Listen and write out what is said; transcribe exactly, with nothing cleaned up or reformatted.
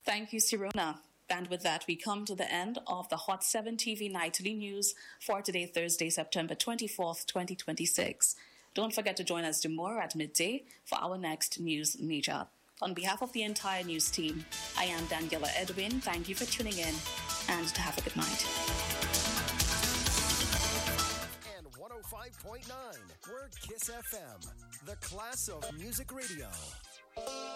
Thank you, Sirona. And with that, we come to the end of the Hot seven T V Nightly News for today, Thursday, September twenty-fourth, twenty twenty-six. Don't forget to join us tomorrow at midday for our next news meetup. On behalf of the entire news team, I am Daniela Edwin. Thank you for tuning in and have a good night. And one oh five point nine, we're Kiss F M, the class of music radio.